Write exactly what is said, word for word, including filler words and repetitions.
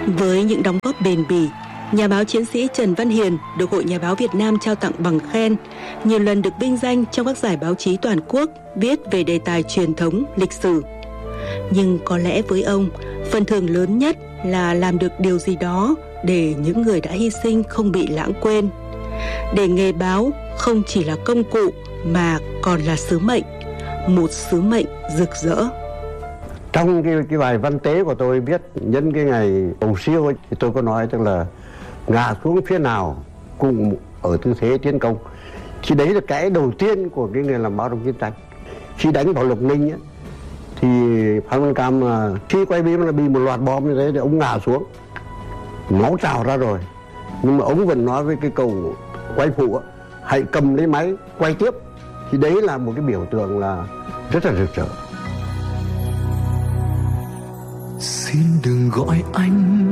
Với những đóng góp bền bỉ, nhà báo chiến sĩ Trần Văn Hiền được Hội Nhà báo Việt Nam trao tặng bằng khen, nhiều lần được vinh danh trong các giải báo chí toàn quốc viết về đề tài truyền thống, lịch sử. Nhưng có lẽ với ông, phần thưởng lớn nhất là làm được điều gì đó để những người đã hy sinh không bị lãng quên. Để nghề báo không chỉ là công cụ mà còn là sứ mệnh, một sứ mệnh rực rỡ. Trong cái, cái bài văn tế của tôi viết nhân cái ngày cầu siêu ấy, thì tôi có nói tức là ngã xuống phía nào cùng ở tư thế tiến công. Thì đấy là cái đầu tiên của cái người làm báo trong chiến tranh. Khi đánh vào Lộc Ninh ấy, thì Phan Văn Cam khi quay bom là bị một loạt bom như thế thì ông ngã xuống, máu trào ra rồi, nhưng mà ông vẫn nói với cái cầu quay phụ ấy, hãy cầm lấy máy quay tiếp. Thì đấy là một cái biểu tượng là rất là rực rỡ. Xin đừng gọi anh